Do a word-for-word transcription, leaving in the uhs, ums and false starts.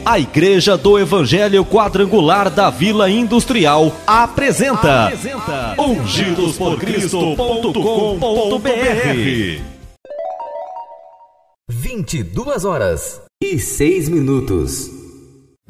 A Igreja do Evangelho Quadrangular da Vila Industrial apresenta, apresenta ungidos por cristo ponto com ponto b r. vinte e duas horas e seis minutos.